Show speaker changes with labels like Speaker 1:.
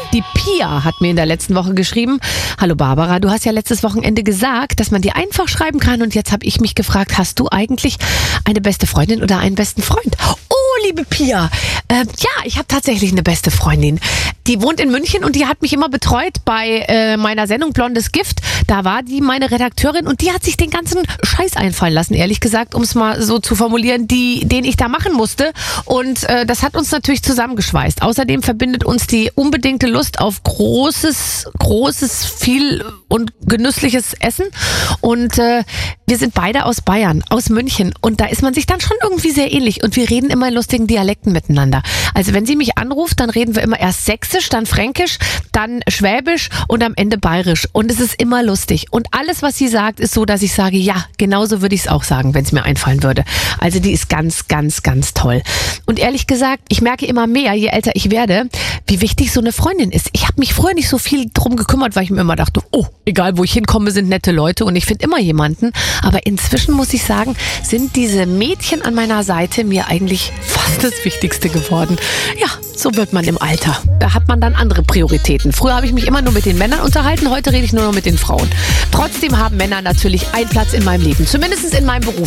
Speaker 1: Die Pia hat mir in der letzten Woche geschrieben: Hallo Barbara, du hast ja letztes Wochenende gesagt, dass man dir einfach schreiben kann, und jetzt habe ich mich gefragt, hast du eigentlich eine beste Freundin oder einen besten Freund? Oh, liebe Pia, ja, ich habe tatsächlich eine beste Freundin. Die wohnt in München und die hat mich immer betreut bei meiner Sendung Blondes Gift. Da war die meine Redakteurin und die hat sich den ganzen Scheiß einfallen lassen, ehrlich gesagt, um es mal so zu formulieren, den ich da machen musste. Und das hat uns natürlich zusammengeschweißt. Außerdem verbindet uns die unbedingte Lust auf großes, viel und genüssliches Essen. Und wir sind beide aus Bayern, aus München. Und da ist man sich dann schon irgendwie sehr ähnlich. Und wir reden immer in lustigen Dialekten miteinander. Also wenn sie mich anruft, dann reden wir immer erst Sächsisch, dann Fränkisch, dann Schwäbisch und am Ende Bayerisch. Und es ist immer lustig. Und alles, was sie sagt, ist so, dass ich sage, ja, genauso würde ich es auch sagen, wenn es mir einfallen würde. Also die ist ganz, ganz, ganz toll. Und ehrlich gesagt, ich merke immer mehr, je älter ich werde, wie wichtig so eine Freundin ist. Ich habe mich früher nicht so viel drum gekümmert, weil ich mir immer dachte, oh, egal wo ich hinkomme, sind nette Leute und ich finde immer jemanden. Aber inzwischen muss ich sagen, sind diese Mädchen an meiner Seite mir eigentlich fast das Wichtigste geworden. Ja, so wird man im Alter. Da hat man dann andere Prioritäten. Früher habe ich mich immer nur mit den Männern unterhalten, heute rede ich nur noch mit den Frauen. Trotzdem haben Männer natürlich einen Platz in meinem Leben, zumindest in meinem Beruf.